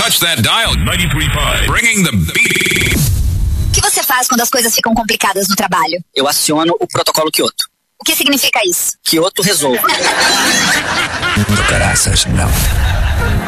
Touch that dial. 93.5. Bringing the beat. O que você faz quando as coisas ficam complicadas no trabalho? Eu aciono o protocolo Kyoto. O que significa isso? Kyoto resolve. Do caraças, não.